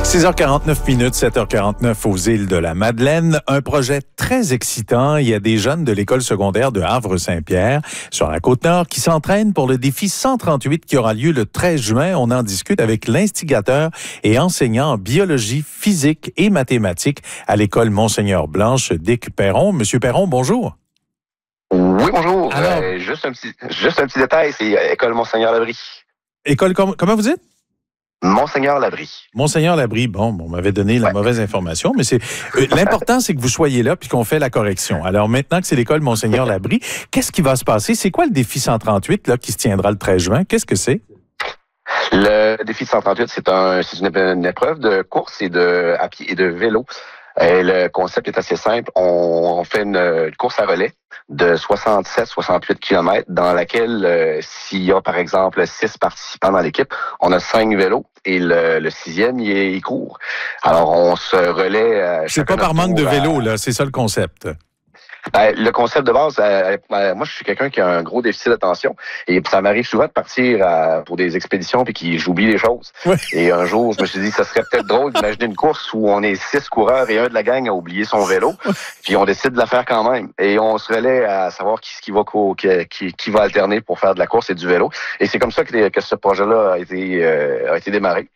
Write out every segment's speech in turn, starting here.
6h49 minutes, 7h49 aux îles de la Madeleine. Un projet très excitant. Il y a des jeunes de l'école secondaire de Havre-Saint-Pierre, sur la Côte-Nord, qui s'entraînent pour le défi 138 qui aura lieu le 13 juin. On en discute avec l'instigateur et enseignant en biologie, physique et mathématiques à l'école Monseigneur-Blanche, Dick Perron. Monsieur Perron, bonjour. Oui, bonjour. Alors, juste un petit détail, c'est école Monseigneur-Labrie. École, comment vous dites? Monseigneur-Labrie. Monseigneur-Labrie, bon, on m'avait donné la mauvaise information, mais c'est l'important, c'est que vous soyez là puis qu'on fait la correction. Alors maintenant que c'est l'école Monseigneur-Labrie, qu'est-ce qui va se passer? C'est quoi le défi 138 là, qui se tiendra le 13 juin? Qu'est-ce que c'est? Le défi 138, c'est une épreuve de course à pied et de vélo. Et le concept est assez simple. On fait une course à relais de 67-68 km dans laquelle, s'il y a, par exemple, 6 participants dans l'équipe, on a 5 vélos et le sixième, il court. Alors, on se relaie... C'est pas par manque de vélos, là. C'est ça le concept. Le concept de base, moi, je suis quelqu'un qui a un gros déficit d'attention et ça m'arrive souvent de partir pour des expéditions puis que j'oublie les choses. Ouais. Et un jour, je me suis dit, ça serait peut-être drôle d'imaginer une course où on est 6 coureurs et un de la gang a oublié son vélo, puis on décide de la faire quand même. Et on se relaie à savoir qui va alterner pour faire de la course et du vélo. Et c'est comme ça que ce projet-là a été démarré.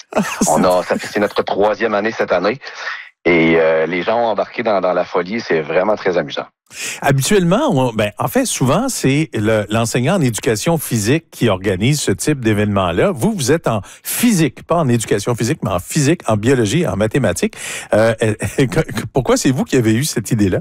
C'est notre 3e année cette année. Et les gens ont embarqué dans la folie, c'est vraiment très amusant. Habituellement, en fait, souvent, c'est l'enseignant en éducation physique qui organise ce type d'événement-là. Vous êtes en physique, pas en éducation physique, mais en physique, en biologie, en mathématiques. Pourquoi c'est vous qui avez eu cette idée-là?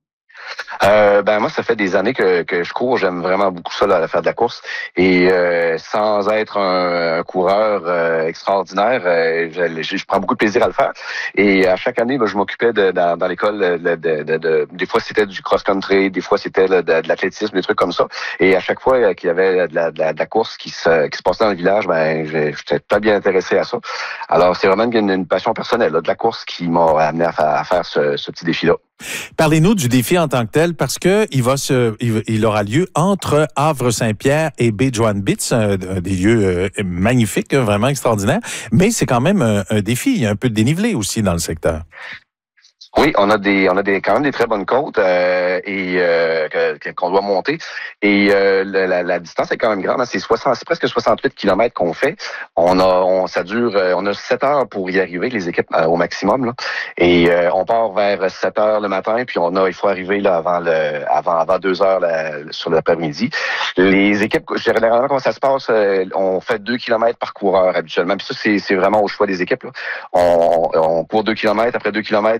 Moi, ça fait des années que je cours. J'aime vraiment beaucoup ça, là, faire de la course. Et sans être un coureur extraordinaire, je prends beaucoup de plaisir à le faire. Et à chaque année, je m'occupais dans l'école des fois c'était du cross-country, des fois c'était de l'athlétisme, des trucs comme ça. Et à chaque fois qu'il y avait de la course qui se passait dans le village, j'étais pas bien intéressé à ça. Alors, c'est vraiment une passion personnelle là, de la course qui m'a amené à faire ce petit défi-là. Parlez-nous du défi en tant que tel, parce que il aura lieu entre Havre-Saint-Pierre et Baie-Joinville, des lieux magnifiques, vraiment extraordinaires, mais c'est quand même un défi. Il y a un peu de dénivelé aussi dans le secteur. Oui, on a quand même des très bonnes côtes qu'on doit monter. Et la distance est quand même grande. C'est presque 68 km qu'on fait. On a 7 heures pour y arriver, les équipes au maximum. Là. Et on part vers 7 heures le matin, puis il faut arriver là avant 2 heures sur l'après-midi. Les équipes, généralement, comment ça se passe, on fait 2 km par coureur habituellement. Puis ça, c'est vraiment au choix des équipes. Là. On court 2 km, après 2 km,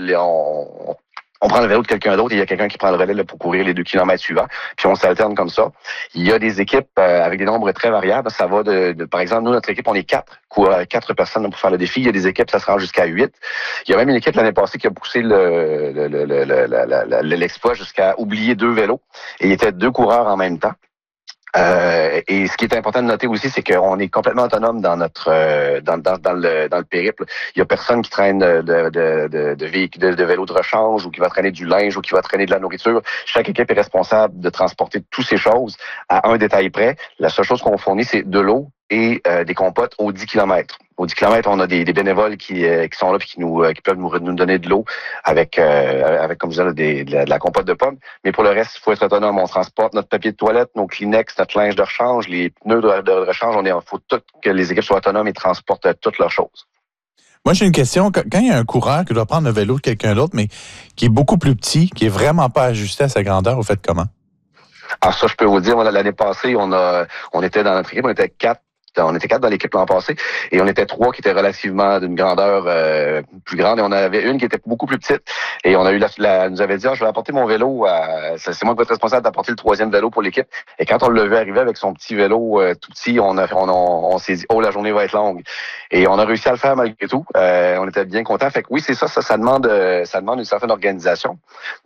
on prend le vélo de quelqu'un d'autre et il y a quelqu'un qui prend le relais là, pour courir les 2 km suivants. Puis on s'alterne comme ça. Il y a des équipes avec des nombres très variables. Ça va par exemple, nous, notre équipe, on est 4 personnes là, pour faire le défi. Il y a des équipes, ça se rend jusqu'à 8. Il y a même une équipe l'année passée qui a poussé l'exploit jusqu'à oublier 2 vélos. Et il y était 2 coureurs en même temps. Et ce qui est important de noter aussi, c'est qu'on est complètement autonome dans notre dans le périple. Il y a personne qui traîne de véhicules de vélos de rechange ou qui va traîner du linge ou qui va traîner de la nourriture. Chaque équipe est responsable de transporter toutes ces choses à un détail près. La seule chose qu'on fournit, c'est de l'eau et des compotes aux 10 km. Aux 10 km, on a des bénévoles qui sont là et qui peuvent nous donner de l'eau avec comme je disais, de la compote de pommes. Mais pour le reste, il faut être autonome. On transporte notre papier de toilette, nos Kleenex, notre linge de rechange, les pneus de rechange. Il faut que les équipes soient autonomes et transportent toutes leurs choses. Moi, j'ai une question. Quand il y a un coureur qui doit prendre le vélo de quelqu'un d'autre, mais qui est beaucoup plus petit, qui est vraiment pas ajusté à sa grandeur, vous faites comment? Alors ça, je peux vous dire, l'année passée, on était dans notre équipe, on était 4 dans l'équipe l'an passé et on était 3 qui étaient relativement d'une grandeur plus grande et on avait une qui était beaucoup plus petite et on a eu nous avait dit je vais apporter mon vélo, c'est moi qui vais être responsable d'apporter le 3e vélo pour l'équipe et quand on l'a vu arriver avec son petit vélo tout petit, on s'est dit la journée va être longue et on a réussi à le faire malgré tout. On était bien contents. Fait que oui, c'est ça demande une certaine organisation.